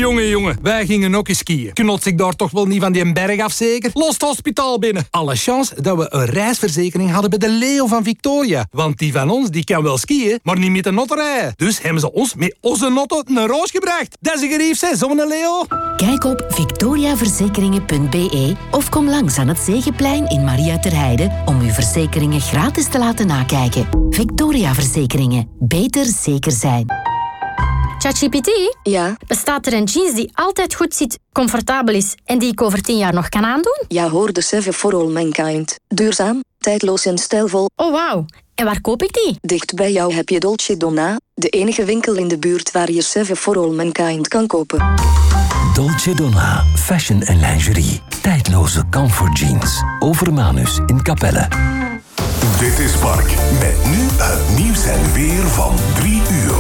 Jongen, wij gingen ook eens skiën. Knots ik daar toch wel niet van die berg af zeker? Los het hospitaal binnen. Alle chance dat we een reisverzekering hadden bij de Leo van Victoria. Want die van ons, die kan wel skiën, maar niet met de notte rijden. Dus hebben ze ons met onze notte naar Roos gebracht. Dat is een gerief, hè, zo'n Leo. Kijk op victoriaverzekeringen.be of kom langs aan het Zegeplein in Maria ter Heide om uw verzekeringen gratis te laten nakijken. Victoria Verzekeringen. Beter zeker zijn. ChatGPT? Ja? Bestaat er een jeans die altijd goed zit, comfortabel is en die ik over 10 jaar nog kan aandoen? Ja, hoor, de Seven for All Mankind. Duurzaam, tijdloos en stijlvol. Oh, wauw. En waar koop ik die? Dicht bij jou heb je Dolce Donna, de enige winkel in de buurt waar je Seven for All Mankind kan kopen. Dolce Donna, fashion en lingerie. Tijdloze comfort jeans. Over Manus in Capelle. Dit is Mark, met nu het nieuws en weer van 3 uur.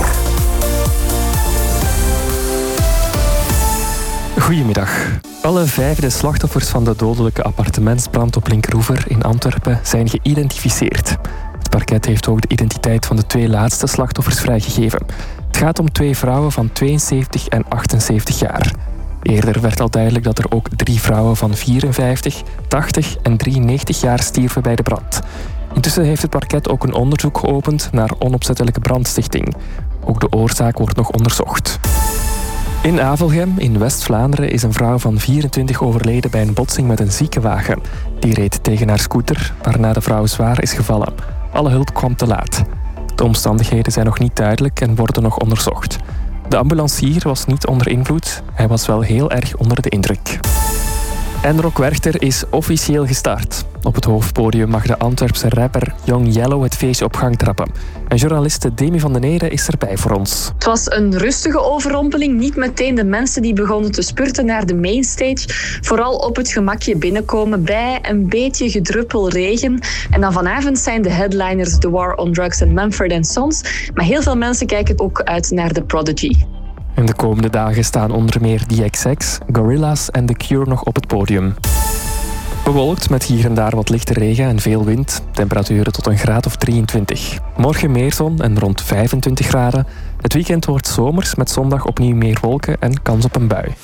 Goedemiddag. Alle 5 slachtoffers van de dodelijke appartementsbrand op Linkeroever in Antwerpen zijn geïdentificeerd. Het parket heeft ook de identiteit van de 2 laatste slachtoffers vrijgegeven. Het gaat om 2 vrouwen van 72 en 78 jaar. Eerder werd al duidelijk dat er ook 3 vrouwen van 54, 80 en 93 jaar stierven bij de brand. Intussen heeft het parket ook een onderzoek geopend naar onopzettelijke brandstichting. Ook de oorzaak wordt nog onderzocht. In Avelgem, in West-Vlaanderen, is een vrouw van 24 overleden bij een botsing met een ziekenwagen. Die reed tegen haar scooter, waarna de vrouw zwaar is gevallen. Alle hulp kwam te laat. De omstandigheden zijn nog niet duidelijk en worden nog onderzocht. De ambulancier was niet onder invloed, hij was wel heel erg onder de indruk. En Rock Werchter is officieel gestart. Op het hoofdpodium mag de Antwerpse rapper Young Yellow het feestje op gang trappen. En journaliste Demi van den Ede is erbij voor ons. Het was een rustige overrompeling. Niet meteen de mensen die begonnen te spurten naar de mainstage. Vooral op het gemakje binnenkomen bij een beetje gedruppel regen. En dan vanavond zijn de headliners The War on Drugs en Mumford & Sons. Maar heel veel mensen kijken ook uit naar The Prodigy. En de komende dagen staan onder meer DXX, Gorillaz en The Cure nog op het podium. Bewolkt met hier en daar wat lichte regen en veel wind. Temperaturen tot een graad of 23. Morgen meer zon en rond 25 graden. Het weekend wordt zomers met zondag opnieuw meer wolken en kans op een bui.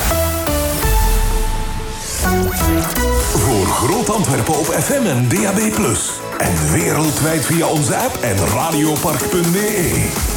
Voor Groot Antwerpen op FM en DAB+. En wereldwijd via onze app en radiopark.be.